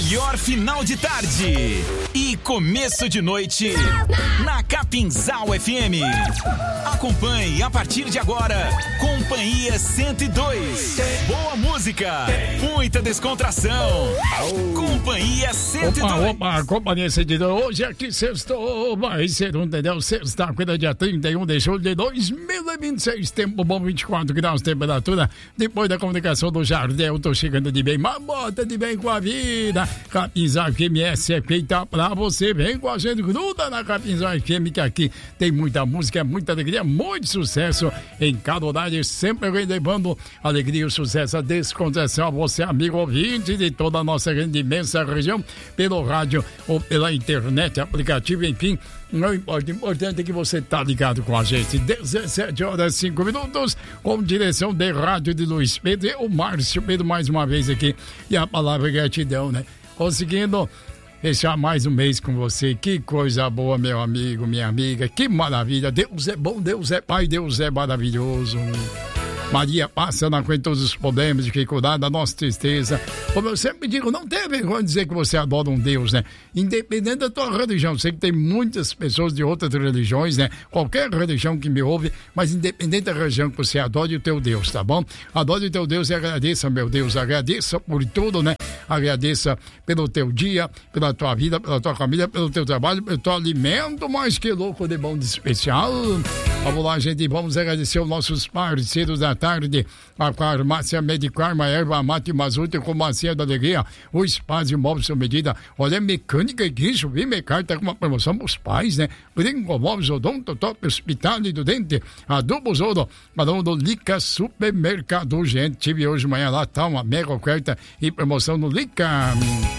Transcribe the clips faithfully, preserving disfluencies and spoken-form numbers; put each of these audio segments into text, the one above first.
melhor final de tarde e começo de noite na Capinzal F M. Acompanhe a partir de agora Companhia cento e dois. Boa música, muita descontração. Companhia cento e dois. Opa, opa, Companhia cento e dois. Hoje aqui sextou, vai ser um, entendeu? Sexta-feira, dia trinta e um de julho de dois mil e vinte e seis. Tempo bom, vinte e quatro graus, temperatura. Depois da comunicação do Jardel, tô chegando de bem, mas bota de bem com a vida. Capinzal F M é feita pra você. Vem com a gente, gruda na Capinzal F M, que aqui tem muita música, muita alegria, muito sucesso em cada horário, sempre levando alegria, o sucesso, a descontração a você, amigo ouvinte de toda a nossa grande imensa região, pelo rádio ou pela internet, aplicativo, enfim. Não importa, o importante é que você tá ligado com a gente. dezessete horas e cinco minutos, com direção de rádio de Luiz Pedro e o Márcio Pedro mais uma vez aqui. E a palavra gratidão, né? Conseguindo fechar mais um mês com você. Que coisa boa, meu amigo, minha amiga. Que maravilha. Deus é bom, Deus é Pai, Deus é maravilhoso. Maria passa, não aguenta todos os problemas, dificuldades, da nossa tristeza. Como eu sempre digo, não tem vergonha de dizer que você adora um Deus, né? Independente da tua religião. Sei que tem muitas pessoas de outras religiões, né? Qualquer religião que me ouve, mas independente da religião que você adore o teu Deus, tá bom? Adore o teu Deus e agradeça, meu Deus. Agradeça por tudo, né? Agradeça pelo teu dia, pela tua vida, pela tua família, pelo teu trabalho, pelo teu alimento, mais que louco de bom, de especial. Vamos lá, gente, vamos agradecer os nossos parceiros da tarde, a farmácia Medicarma, erva mate Mazuta com macia da alegria, o espaço de móveis sob medida. Olha, mecânica e guincho, vem Mecar, tá com uma promoção pros pais, né? Brinco, móveis, odonto, top, hospital e do dente, adubo Zoro, balão do Lica Supermercado, gente, tive hoje de manhã lá, tá uma mega oferta e promoção no Lica.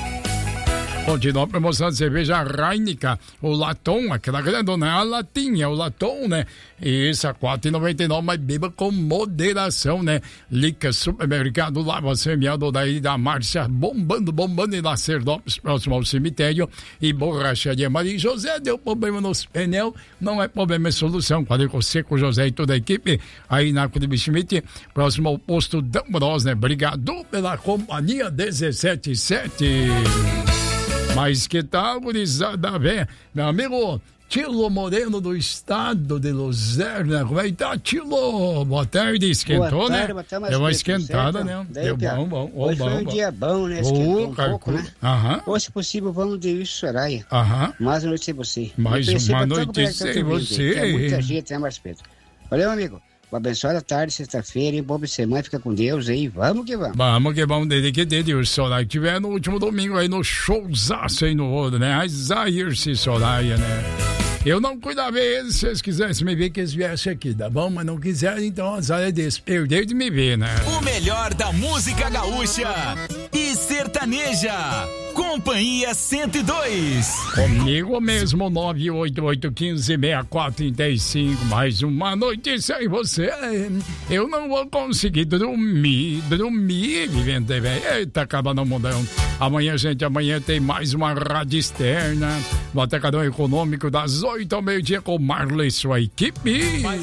Continua a promoção de cerveja Reinica, o latão, aquela grandona, a latinha, o latão, né? Isso, a quatro reais e noventa e nove, mas beba com moderação, né? Lica Supermercado, Lava Semiado, daí da Márcia, bombando, bombando em Lacerdópolis, próximo ao cemitério, e Borracharia Maria José, deu problema nos pneus, não é problema, é solução. Falei com você, com o José e toda a equipe, aí na Curibe Schmidt, próximo ao posto Dambros, né? Obrigado pela companhia dezessete sete. Mas que tal, gurizada, velho? Meu amigo Tilo Moreno, do estado de Luzerna. Como é que tá, Tilo? Boa tarde, esquentou, boa tarde, né? Boa Deu uma esquentada, certo? Né? Daí, Deu bom, bom. Oh, hoje bom, foi um bom. dia bom, né? Esquentou oh, um pouco, né? Aham. Ou, se possível, vamos de isso, Soraya. Aham. Mais uma noite sem você. Mais uma noite sem você. Tem muita gente, né, Márcio Pedro? Valeu, amigo. Uma abençoada tarde, sexta-feira, e boa semana, fica com Deus aí, vamos que vamos. Vamos que vamos, desde que desde o Soraya que tiver no último domingo aí no showzaço aí no rodo, né? A Zaire-se Soraya, né? Eu não cuidava eles, se vocês quisessem me ver, que eles viessem aqui, tá bom? Mas não quiserem, então azar é desse, perder de me ver, né? O melhor da música gaúcha e sertaneja. Companhia cento e dois. Comigo mesmo, nove oito oito um cinco, seis quatro três cinco. Mais uma noite sem você. Eu não vou conseguir dormir, dormir, vivendo, velho. Eita, acaba no mundão. Amanhã, gente, amanhã tem mais uma rádio externa. No Atacadão Econômico, das oito ao meio-dia, com Marley e sua equipe.